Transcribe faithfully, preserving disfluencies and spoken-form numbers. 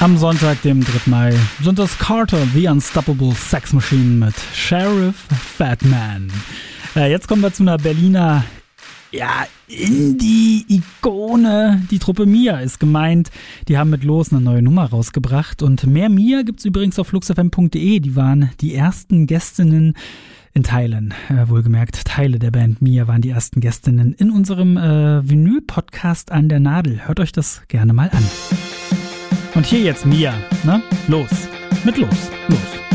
Am Sonntag, dem dritten Mai, sind es Carter, The Unstoppable Sex Machine mit Sheriff Fatman. Äh, jetzt kommen wir zu einer Berliner, ja, Indie-Ikone. Die Truppe Mia ist gemeint. Die haben mit Los eine neue Nummer rausgebracht. Und mehr Mia gibt's übrigens auf fluxfm punkt de. Die waren die ersten Gästinnen in Teilen. Äh, wohlgemerkt, Teile der Band Mia waren die ersten Gästinnen in unserem äh, Vinyl-Podcast An der Nadel. Hört euch das gerne mal an. Und hier jetzt Mia, ne? Los, mit Los, los.